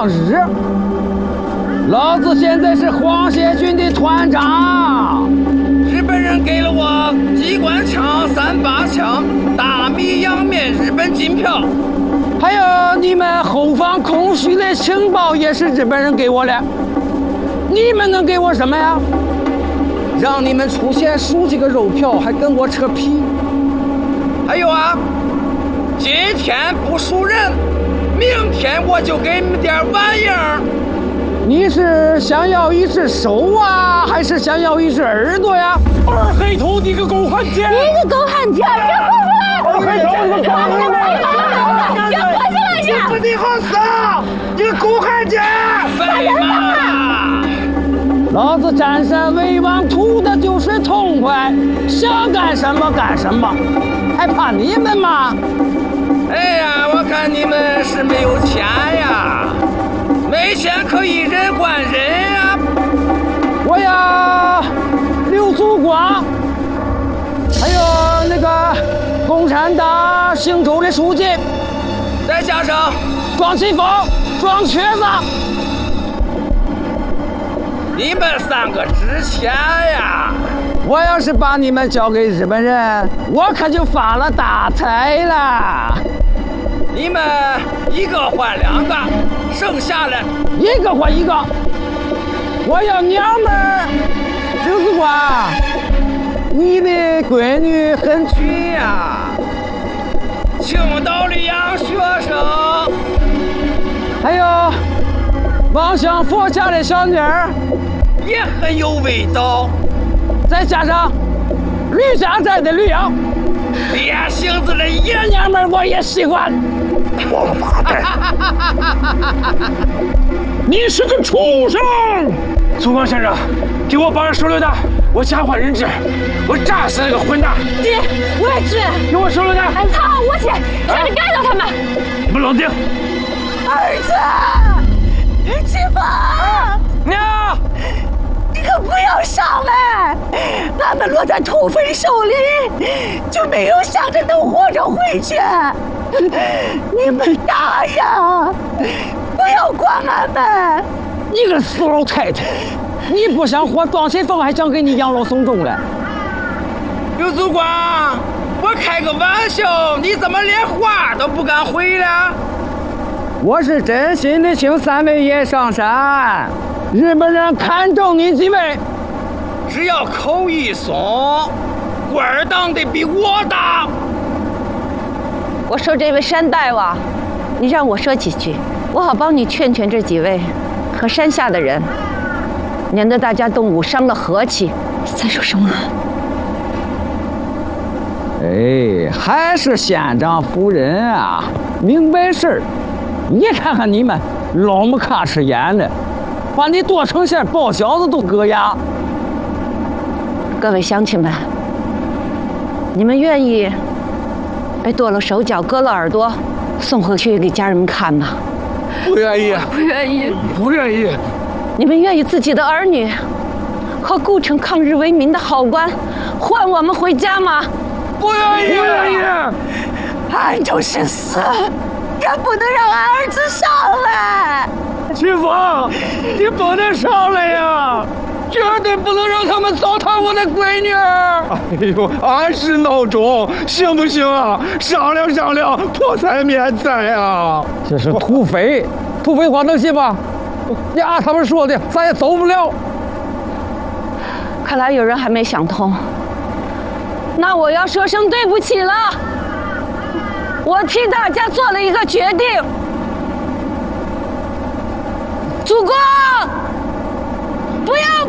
抗日。老子现在是皇协军的团长。 日本人给了我机关枪、38枪、大米洋面日本金票， 还有你们后方空虚的情报也是日本人给我的。你们能给我什么呀？让你们出钱数几个肉票，还跟我扯皮。 还有啊，今天不赎人，明天我就给你们点玩意儿。 你是想要一只手啊，还是想要一只耳朵呀？ 二黑头，你个狗汉奸！ 你个狗汉奸！ 二黑头，你个狗汉奸！ 别过去了去！ 不你好死！你个狗汉奸！ 废嘛！ 老子占山为王，图的就是痛快，想干什么干什么，还怕你们吗？ 哎呀，我看你们是没有钱呀，没钱可以人管人啊！ 我要刘祖光，还有那个共产党姓周的书记， 再加上庄奇峰、庄瘸子。 你们3个值钱呀！ 我要是把你们交给日本人，我可就发了大财了。 你们一个换2个，剩下的一个换一个。我要娘们儿，刘子光，你的闺女很去呀！青岛的洋学生， 还有望乡佛家的小妮儿， 也很有味道。 再加上吕家寨的吕阳， 烈性子的野娘们儿我也喜欢。 王八蛋！你是个畜生！祖光先生，给我绑上手榴弹，我假换人质，我炸死那个混蛋！ 爹，我也去。 给我手榴弹！ 俺操，我去，让你干掉他们！ 你们冷静！ 儿子，启峰， 娘， 你可不要上来！俺们落在土匪手里，就没有想着能活着回去。你们打呀！不要管俺们！ 你个死老太太，你不想活，庄启峰还想给你养老送终了。 刘祖光，我开个玩笑，你怎么连话都不敢回了？ 我是真心的请3位爷上山，日本人看中你几位， 只要口一松，官儿当得比我大。 我说这位山大王，你让我说几句，我好帮你劝劝这几位和山下的人，免得大家动武伤了和气。再说什么？ 哎，还是县长夫人啊，明白事儿。你看看你们老么卡吃盐的，把你剁成馅包饺子都硌牙。 各位乡亲们，你们愿意被剁了手脚、割了耳朵，送回去给家人们看吗？ 不愿意， 不愿意， 不愿意。 你们愿意自己的儿女和顾城抗日为民的好官换我们回家吗？ 不愿意，不愿意。 俺就是死，也不能让俺儿子上来。 启峰，你不能上来呀！ 绝对不能让他们糟蹋我的闺女。 哎呦，俺是孬种，行不行啊？商量商量，破财免灾啊！ 这是土匪，土匪话能信吗？你按他们说的，咱也走不了。 看来有人还没想通，那我要说声对不起了。我替大家做了一个决定，祖国，不要